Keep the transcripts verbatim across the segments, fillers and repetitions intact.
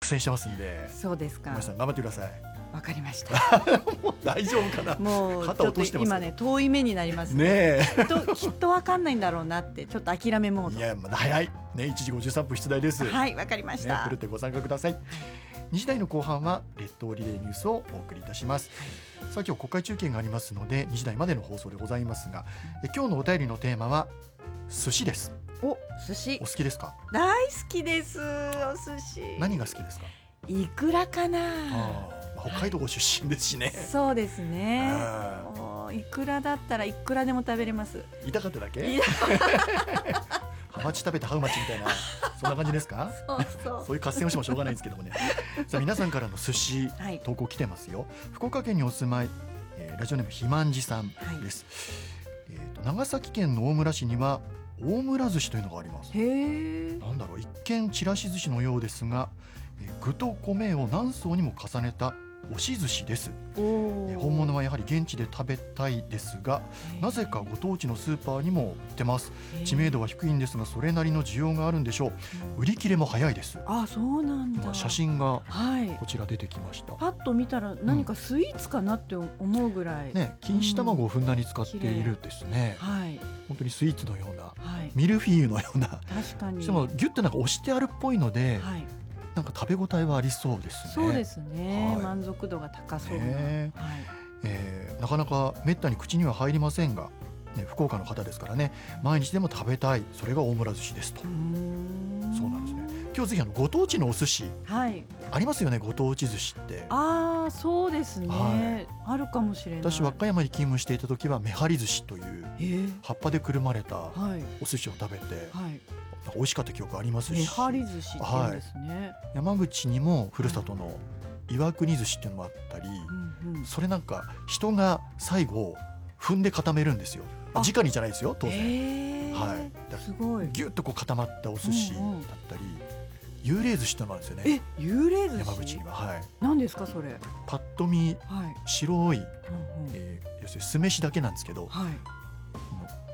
戦してますんで。 そうですか。 皆さん頑張ってください。 わかりました。 もう大丈夫かな。 もう肩落としてます今ね遠い目になりますねえきっときっとわかんないんだろうなってちょっと諦めモード。 いやまだ早いね。いちじごじゅうさんぷん出題です。 はいわかりましね、 た。 ふるってご参加ください。にじ台の後半は列島リレーニュースをお送りいたします。さあ今日国会中継がありますのでにじ台までの放送でございますが、え今日のお便りのテーマは寿司です。 お寿司お好きですか？ 大好きです。お寿司何が好きですか？ いくらかな。 あ北海道ご出身ですしね。 そうですね。 あいくらだったらいくらでも食べれます。 痛かっただけ？ いやハマチ食べてハウマチみたいなそんな感じですか？ そうそうそういう合戦をしてもしょうがないんですけどもね。さあ皆さんからの寿司、 はい、 投稿来てますよ。福岡県にお住まい、えー、ラジオネームひまんじさんです、はいえー、と長崎県の大村市には大村寿司というのがあります。 へー。 なんだろう、一見ちらし寿司のようですが、えー具と米を何層にも重ねた押し寿司です。えー本物はやはり現地で食べたいですが、なぜかご当地のスーパーにも売ってます。知名度は低いんですがそれなりの需要があるんでしょう。売り切れも早いです。 あ、そうなんだ。 今写真がはいこちら出てきました、 パッと見たら何かスイーツかなって思うぐらい、 ね、錦糸卵をふんだんに使っているですね、 はい、 本当にスイーツのような、 はい、 ミルフィーユのような、 確かに。 でもギュッとなんか押してあるっぽいので、 はい、 なんか食べ応えはありそうですね。 そうですね、 はい、 満足度が高そうな、 ねはいえー、なかなかめったに口には入りませんが、ね、福岡の方ですからね、毎日でも食べたい、それが大村寿司ですと。 うーんそうなんですね。今日ぜひあのご当地のお寿司、 はい、 ありますよね、ご当地寿司って。 ああそうですね、 はい、 あるかもしれない。 私和歌山に勤務していた時はめはり寿司というえー葉っぱでくるまれたはいお寿司を食べて、 はい、 美味しかった記憶ありますし、 めはり寿司って言うんですね、 はい、山口にもふるさとの岩国寿司っていうのもあったり、 うんうん、 それなんか人が最後踏んで固めるんですよ。直にじゃないですよ当然、 えーはい、だすごいギュッとこう固まったお寿司だったり、うんうん、幽霊寿司ってのもあるんですよね。 え、幽霊寿司、 山口には、はい、 何ですかそれ。 パッと見、 はい、 白い、 うんうん、 えー、要するに酢飯だけなんですけど、 はい、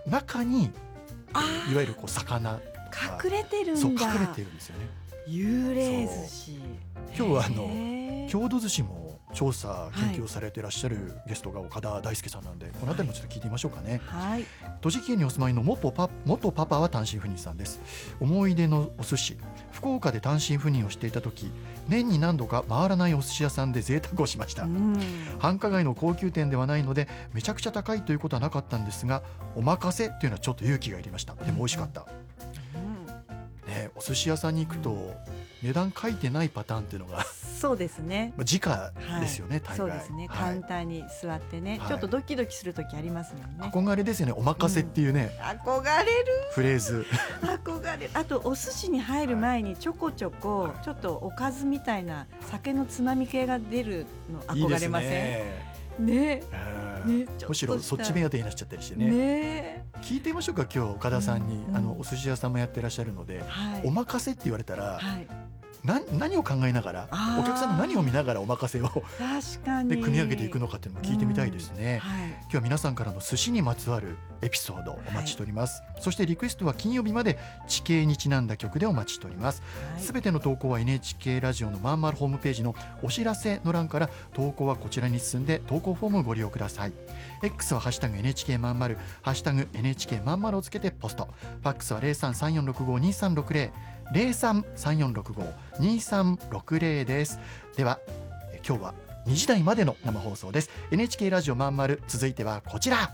中にあいわゆるこう魚隠れてるんだ。 そう隠れてるんですよね。 幽霊寿司。 今日はあの郷土寿司も調査研究をされていらっしゃるゲストが岡田大輔さんなんで、このあたりもちょっと聞いてみましょうかね。 はい、 栃木県にお住まいの元パ、元パパは単身赴任さんです。思い出のお寿司、福岡で単身赴任をしていた時、年に何度か回らないお寿司屋さんで贅沢をしました。繁華街の高級店ではないのでめちゃくちゃ高いということはなかったんですが、お任せというのはちょっと勇気がいりました。でも美味しかった、うんね、お寿司屋さんに行くと値段書いてないパターンっていうのがそうですね、 時価ですよね、 はい、 大概そうですね、カウンターに座ってね、はい、ちょっとドキドキする時ありますもんね。 憧れですよね、お任せっていうね、 うん、憧れるフレーズ憧れる。あとお寿司に入る前にちょこちょこ、はい、ちょっとおかずみたいな酒のつまみ系が出るの憧れません？いいですね。ね、ね、 むしろそっち目当てになっちゃったりしてね。ね、聞いてみましょうか今日岡田さんに、うんうん、あのお寿司屋さんもやってらっしゃるので、はい、お任せって言われたら、はい、な何を考えながら、お客さんの何を見ながらお任せを確かにで組み上げていくのかっていうのも聞いてみたいですね、うん、はい、今日は皆さんからの寿司にまつわるエピソードお待ちしております、はい、そしてリクエストは金曜日まで地形にちなんだ曲でお待ちしております。すべ、はい、ての投稿は エヌエイチケー ラジオのまんまるホームページのお知らせの欄から、投稿はこちらに進んで投稿フォームをご利用ください。 X はハッシュタグ エヌエイチケー まんまる、ハッシュタグ エヌエイチケー まんまるをつけてポスト。ファックスは ゼロさんさんよんろくごにさんろくゼロ ゼロさんさんよんろくごにさんろくゼロ です。では今日はにじ台までの生放送です。 エヌエイチケー ラジオまんまる、続いてはこちら。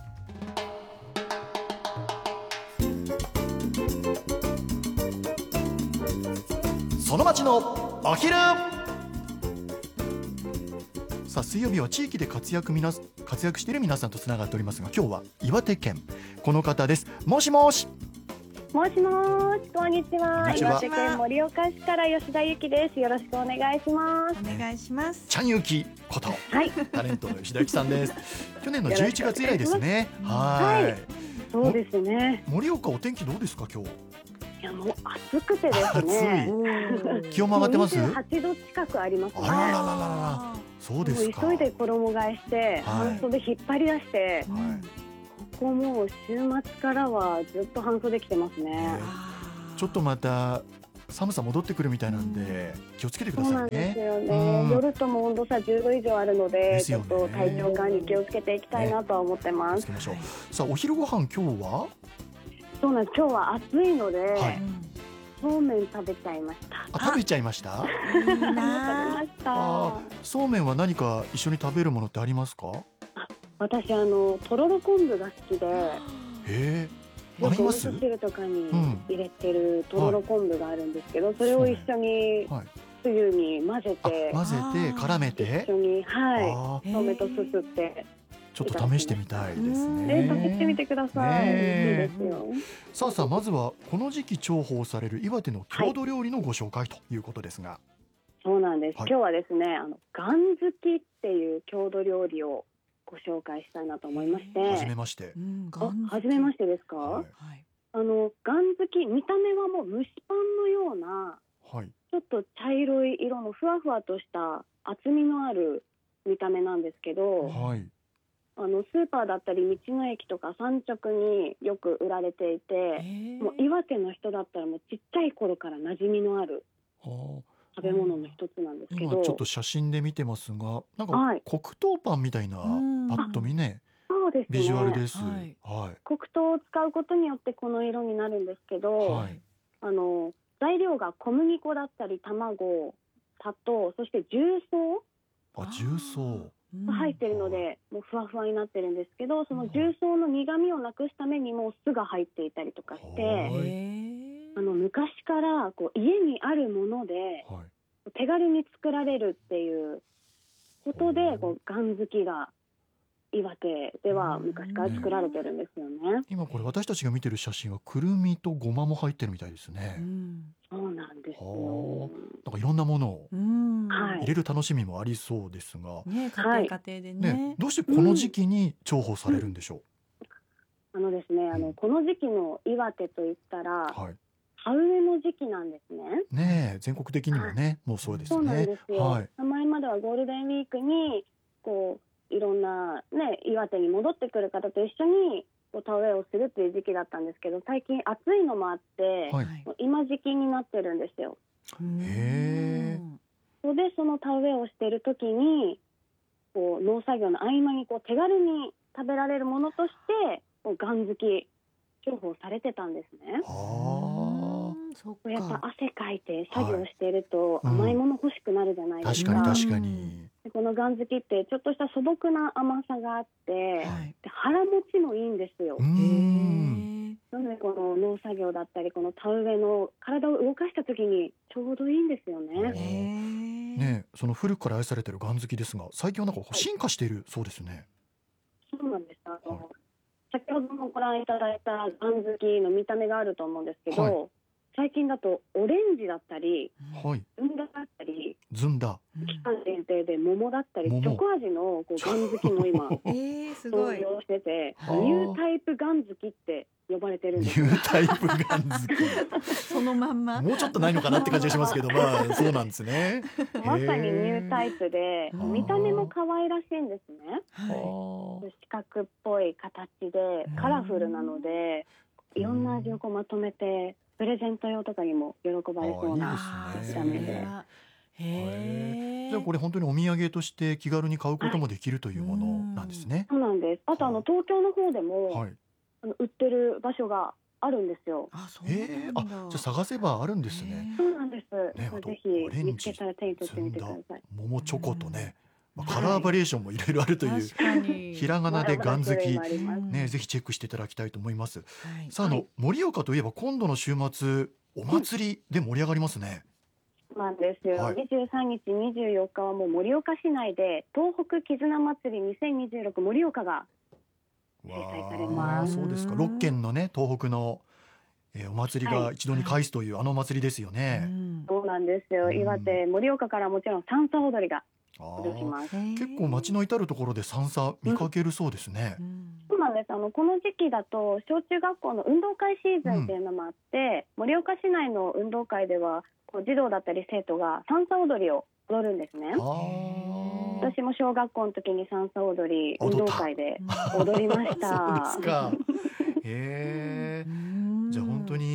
その町のお昼。さあ水曜日は地域で活躍みな活躍している皆さんとつながっておりますが、今日は岩手県、この方です。もしもし。 もしもし、こんにちは。岩手県盛岡市から吉田由紀です。よろしくお願いします。 お願いします。 ちゃんゆきこと、はい、タレントの吉田由紀さんです。去年のじゅういちがつ以来ですね。はい、はい、 そうですね。 盛岡お天気どうですか今日？ いやもう暑くてですね。 気温も上がってます？ にじゅうはちど近くありますね。 あららららら。そうですか。 急いで衣替えして、半袖引っ張り出して、はい、ここもう週末からはずっと半袖着てますね。 ちょっとまた寒さ戻ってくるみたいなんで気をつけてくだそうさいなんですね。 よね。夜とも温度差じゅうど以上あるので、 ですよねちょっと体調管理気をつけていきたいなとは思って気ます。 をつけましょう。さあお昼ご飯今日はそうなんです。今日は暑いので、 はいそうめん食べちゃいました。 あ食べちゃいました。 いい食べなましたあ。そうめんは何か一緒に食べるものってありますか。 私あのとろろ昆布が好きで、 へえあよくおります。 味噌汁とかにうん入れてるとろろ昆布があるんですけど、それを一緒にはいつゆに混ぜあて、 混ぜて絡め一て緒にはいあそうめんとすすってちょっと試してみたいですうんね。 えー、試してみてください。 ねいいえですよ。 さあさあまずはこの時期重宝される岩手の郷土料理のご紹介ということですが、 そうなんです。 はい今日はですね、あのガンズキっていう郷土料理をご紹介したいなと思いまして。 はじめまして。 うんあ、はじめましてですか。 はいはいあのガンズキ、見た目はもう蒸しパンのようなはいちょっと茶色い色のふわふわとした厚みのある見た目なんですけど、 はいあのスーパーだったり道の駅とか産直によく売られていて、もう岩手の人だったらもうちっちゃい頃から馴染みのあるは食べ物の一つなんですあけど、 今ちょっと写真で見てますがなんかはい黒糖パンみたいなうんパッと見ねそうですね、 ビジュアルです。 はいは黒糖を使うことによってこの色になるんですけいど、 はいあの材料が小麦粉だったり卵、砂糖、そして重曹あ重曹が入ってるので、もうふわふわになってるんですけど、その重曹の苦味をなくすためにも酢が入っていたりとかしはて、 いあの昔からこう家にあるものではい手軽に作られるっていうことで、こうガン好きが岩手では昔から作られてるんですよね。 今これ私たちが見てる写真はくるみとごまも入ってるみたいですね。 うんそうなんですよは。なんかいろんなものをうんはい入れる楽しみもありそうですが、 ね家はい庭家庭でねねどうしてこの時期に重宝されるんでしょあのですね、あのこの時期の岩手といったらう。はい田植えの時期なんですね。 ねえ全国的にもねもうそうですそうなんね。 ですよ。 はい前まではゴールデンウィークにこういろんなね岩手に戻ってくる方と一緒にこう田植えをするっていう時期だったんですけど、最近暑いのもあって、 はいもう今時期になってるんですよ。 へーそれでその田植えをしている時にこう農作業の合間にこう手軽に食べられるものとしてこうガン好き重宝されてたんですね。 はそっかやっぱ汗かいて作業しているとうん甘いもの欲しくなるじゃないあですか。 確かに確かに。 でこのガン好きってちょっとした素朴な甘さがあって、 はいで腹持ちもいいんですよ。 うーんへなのでこの農作業だったりこの田植えの体を動かした時にちょうどいいんですよあね。 えへえねえその古くから愛されてるガン好きですが最近はなんかこう進化しているそうですね。 そうなんです。あの、 はい先ほどもご覧いただいたガン好きの見た目があると思うんですけど、 はい最近だとオレンジだったりはいずんだだったりずんだうん期間限定で桃だったりチ桃ョコ味のこうガン好きも今えーすごい登場しててはあニュータイプガン好きって呼ばれてるんニですよ。 ュータイプガン好そのまんまきもうちょっとないのかなって感じがしますけどまあそうなんですね。 まさにニュータイプでへー見た目も可愛らしいんですね。 はいは四角っぽい形でカラフルなのでいろんな味をこうまとめてプレゼント用とかにも喜ばれそうなあいいですね見た目で。 へえじゃあこれ本当にお土産として気軽に買うこともできるというものなんですね。 そうなんです。あとあの東京の方でも、 はい。 あの売ってる場所があるんですよ。 あそうええあなんだじゃあ探せばあるんですね。 そうなんです。 ねあとぜひオレンジ見つけたら手に取ってみてください。 桃チョコとね、まあ、 はいカラーバリエーションもいろいろあるという、 確かにひらがなでガン好きまだまだ種類もありますねぜひチェックしていただきたいと思います。 はいさああの、 はい盛岡といえば今度の週末お祭りで盛り上がりますね。 そうなんですよ。 はいにじゅうさんにち、にじゅうよっかはもう盛岡市内で東北絆祭りにせんにじゅうろく盛岡が開催されますそうですか。ろっけんのね東北の、えーお祭りが一度に返すという、あのお祭りですようね。 んそうなんですよ。 うん岩手盛岡からもちろん三叉踊りがあ届きーます。 結構街の至る所で散々見かけるそうですね。 うんそうなんです。あのこの時期だと小中学校の運動会シーズンっていうのもあって、盛岡市内の運動会ではこう児童だったり生徒が三叉踊りを踊るんですね。 あー私も小学校の時に三叉踊り運動会でうん踊りました。 そうですか。へえ。 うんじゃあ本当に